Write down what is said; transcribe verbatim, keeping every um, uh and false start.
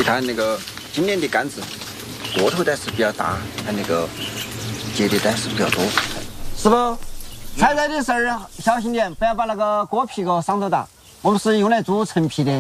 看那个今年的杆子，个头带是比较大，它那个结的带是比较多。师傅，采摘的时候小心点，不要把那个果皮给伤到大。我们是用来做陈皮的。